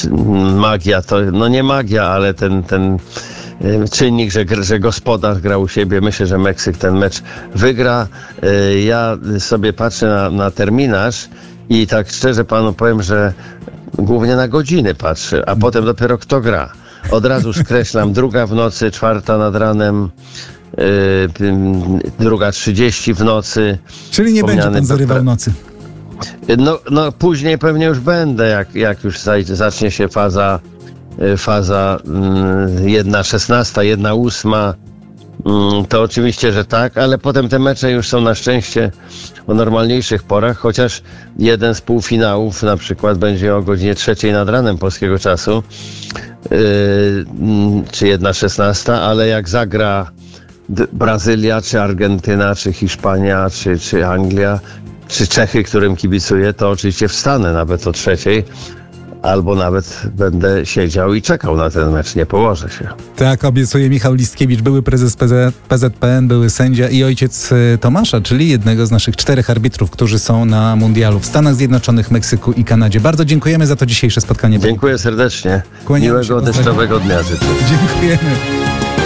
magia, to no nie magia, ale ten czynnik, że gospodarz gra u siebie. Myślę, że Meksyk ten mecz wygra. Ja sobie patrzę na terminarz i tak szczerze panu powiem, że głównie na godziny patrzę, a potem dopiero kto gra. Od razu skreślam 2 w nocy, 4 nad ranem, 2:30 w nocy. Czyli nie będzie pan zarywał nocy. No później pewnie już będę, jak już zacznie się faza 1:16, 1:08, to oczywiście, że tak, ale potem te mecze już są na szczęście o normalniejszych porach, chociaż jeden z półfinałów na przykład będzie o godzinie 3 nad ranem polskiego czasu, czy 1:16, ale jak zagra Brazylia, czy Argentyna, czy Hiszpania, czy Anglia, czy Czechy, którym kibicuję, to oczywiście wstanę nawet o 3, albo nawet będę siedział i czekał na ten mecz, nie położę się. Tak obiecuje Michał Listkiewicz, były prezes PZPN, były sędzia i ojciec Tomasza, czyli jednego z naszych 4 arbitrów, którzy są na mundialu w Stanach Zjednoczonych, Meksyku i Kanadzie. Bardzo dziękujemy za to dzisiejsze spotkanie. Dziękuję serdecznie. Miłego deszczowego dnia życzę. Dziękujemy.